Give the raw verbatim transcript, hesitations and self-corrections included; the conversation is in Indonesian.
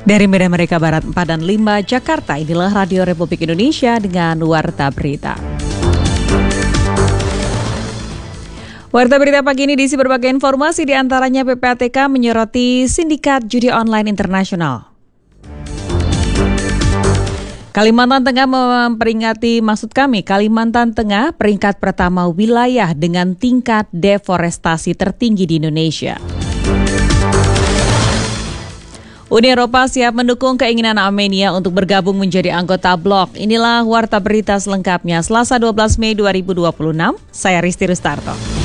Dari Medan Merdeka Barat empat dan lima Jakarta, inilah Radio Republik Indonesia dengan Warta Berita. Warta Berita pagi ini diisi berbagai informasi, diantaranya P P A T K menyoroti sindikat judi online internasional. Kalimantan Tengah memperingati, maksud kami, Kalimantan Tengah peringkat pertama wilayah dengan tingkat deforestasi tertinggi di Indonesia. Uni Eropa siap mendukung keinginan Armenia untuk bergabung menjadi anggota blok. Inilah Warta Berita selengkapnya Selasa dua belas Mei dua ribu dua puluh enam. Saya Risti Rustarto.